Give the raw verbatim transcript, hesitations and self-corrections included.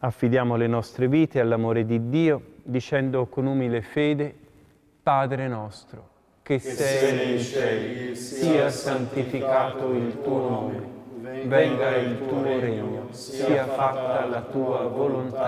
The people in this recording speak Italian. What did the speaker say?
Affidiamo le nostre vite all'amore di Dio, dicendo con umile fede: Padre nostro, che sei nei cieli, sia santificato il tuo nome, venga il tuo regno, sia fatta la tua volontà